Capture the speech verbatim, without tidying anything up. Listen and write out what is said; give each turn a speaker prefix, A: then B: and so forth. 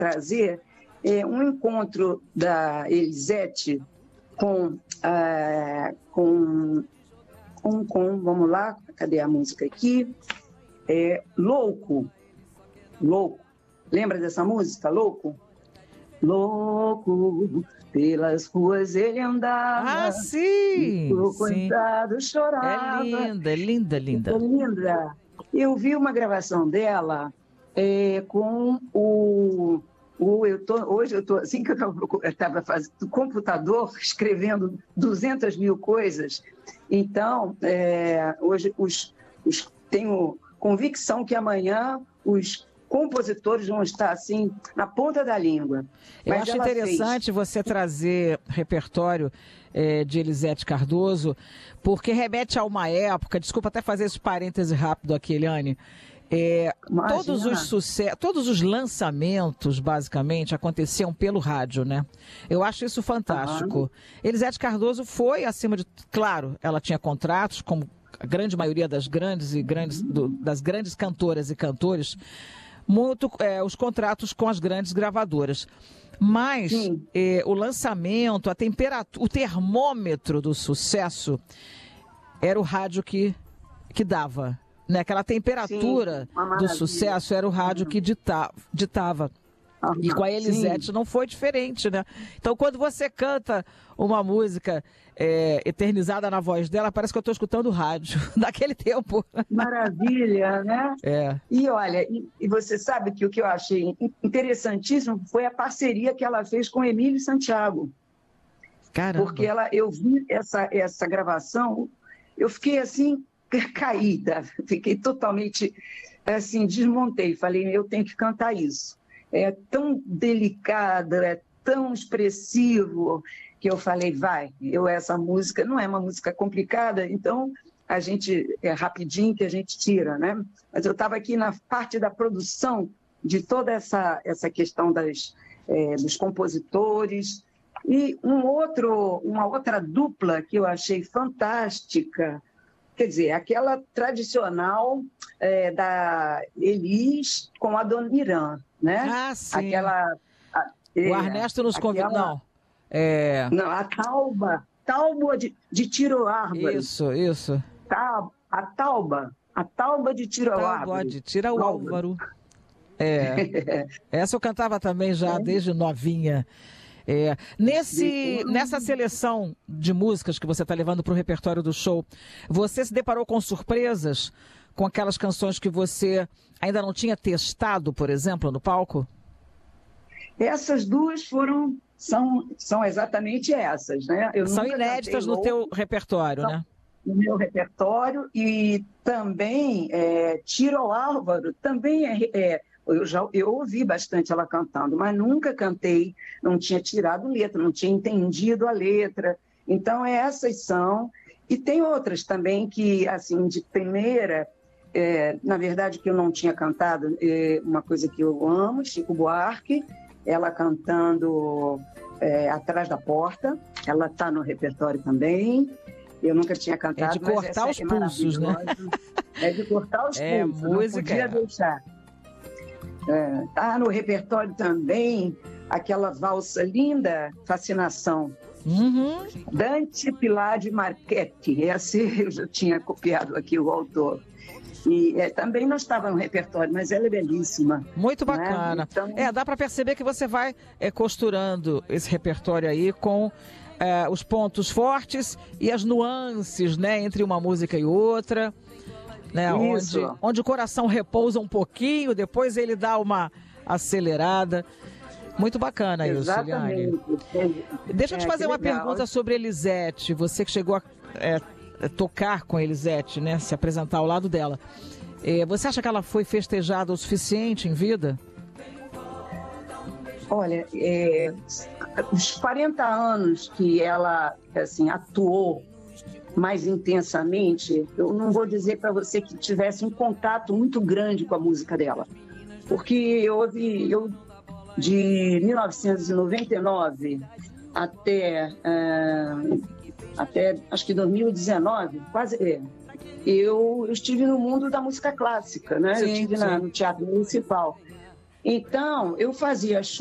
A: trazer é, um encontro da Elisete com, ah, com, com, com, vamos lá, cadê a música aqui? É, Louco, Louco. Lembra dessa música, Louco? Louco, pelas ruas ele andava.
B: Ah, sim!
A: O
B: sim.
A: coitado chorava.
B: É linda, linda, linda.
A: É linda. Eu vi uma gravação dela é, com o... o eu tô, hoje eu estou, assim que eu estava fazendo o computador, escrevendo duzentas mil coisas. Então, é, hoje os, os, tenho convicção que amanhã os compositores vão estar assim na ponta da língua.
B: Eu
A: Mas
B: acho
A: ela
B: interessante
A: fez...
B: você trazer repertório é, de Elisete Cardoso, porque remete a uma época, desculpa até fazer esse parêntese rápido aqui, Eliane, é, todos os sucessos, todos os lançamentos, basicamente, aconteciam pelo rádio, né? Eu acho isso fantástico. Uhum. Elisete Cardoso foi acima de... Claro, ela tinha contratos, como a grande maioria das grandes e grandes, do, das grandes cantoras e cantores, muito é, os contratos com as grandes gravadoras. Mas eh, o lançamento, a temperatura, o termômetro do sucesso era o rádio que, que dava. Né? Aquela temperatura Sim, do sucesso era o rádio que ditava. ditava. Ah, e com a Elisete sim. não foi diferente, né? Então, quando você canta uma música é, eternizada na voz dela, parece que eu estou escutando o rádio daquele tempo.
A: Maravilha, né?
B: É.
A: E olha, e, e você sabe que o que eu achei interessantíssimo foi a parceria que ela fez com Emílio Santiago.
B: Caramba.
A: Porque ela, eu vi essa, essa gravação, eu fiquei assim, caída, fiquei totalmente, assim, desmontei. Falei, eu tenho que cantar isso. É tão delicado, é tão expressivo, que eu falei, vai, eu essa música, não é uma música complicada, então a gente, é rapidinho que a gente tira, né? Mas eu estava aqui na parte da produção de toda essa, essa questão das, é, dos compositores, e um outro, uma outra dupla que eu achei fantástica, quer dizer, aquela tradicional é, da Elis com a Dona Irã, né?
B: Ah, sim.
A: Aquela, a, é,
B: o Ernesto nos
A: aquela,
B: convidou. Não. É...
A: Não, a Tauba, Tauba de, de Tiro Árvore.
B: Isso, isso.
A: Tá, a Tauba, a Tauba de Tiro Árvore.
B: Tauba de Tiro Árvore. É. Essa eu cantava também já é. desde novinha. É, nesse, nessa seleção de músicas que você está levando para o repertório do show, você se deparou com surpresas com aquelas canções que você ainda não tinha testado, por exemplo, no palco?
A: Essas duas foram, são, são exatamente essas, né? Eu
B: são inéditas no teu repertório, né?
A: No meu repertório, e também é, Tiro Álvaro, também é... é Eu, já, eu ouvi bastante ela cantando, mas nunca cantei, não tinha tirado letra, não tinha entendido a letra. Então, essas são. E tem outras também que, assim, de primeira, é, na verdade, que eu não tinha cantado, é uma coisa que eu amo, Chico Buarque, ela cantando é, Atrás da Porta, ela está no repertório também. Eu nunca tinha cantado.
B: É de cortar os
A: é
B: pulsos, né?
A: É de cortar os
B: é,
A: pulsos,
B: música.
A: Não podia deixar. É, tá no repertório também aquela valsa linda, Fascinação.
B: Uhum.
A: Dante Pilar de Marchetti, essa eu já tinha copiado aqui o autor. E é, também não estava no repertório, mas ela é belíssima.
B: Muito bacana. Né? Então... É, dá para perceber que você vai é, costurando esse repertório aí com é, os pontos fortes e as nuances, né, entre uma música e outra. Né, onde, onde o coração repousa um pouquinho, depois ele dá uma acelerada. Muito bacana isso, Eliane. Deixa eu te fazer é, uma legal. pergunta sobre Elisete. Você que chegou a é, tocar com a Elisete, né, se apresentar ao lado dela. É, você acha que ela foi festejada o suficiente em vida?
A: Olha, é, os quarenta anos que ela assim, atuou mais intensamente, eu não vou dizer para você que tivesse um contato muito grande com a música dela, porque houve, eu, de mil novecentos e noventa e nove até, uh, até acho que dois mil e dezenove, quase, é, eu, eu estive no mundo da música clássica, né? Sim, eu estive na, no Teatro Municipal. Então, eu fazia